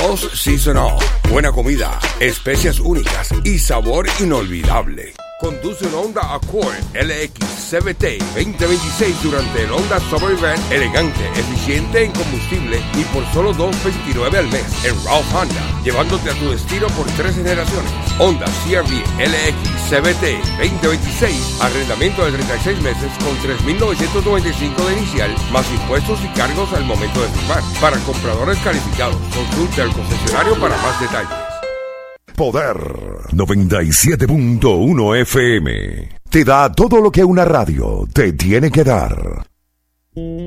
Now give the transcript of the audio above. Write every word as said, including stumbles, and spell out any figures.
Ross Seasonal. Buena comida, especias únicas y sabor inolvidable. Conduce un Honda Accord L X C V T veinte veintiséis durante el Honda Summer Event, elegante, eficiente en combustible y por solo dos veintinueve al mes en Ralph Honda, llevándote a tu destino por tres generaciones. Honda C R V L X C V T veinte veintiséis, arrendamiento de treinta y seis meses con tres mil novecientos noventa y cinco de inicial, más impuestos y cargos al momento de firmar. Para compradores calificados, consulte al concesionario para más detalles. Poder noventa y siete punto uno F M te da todo lo que una radio te tiene que dar.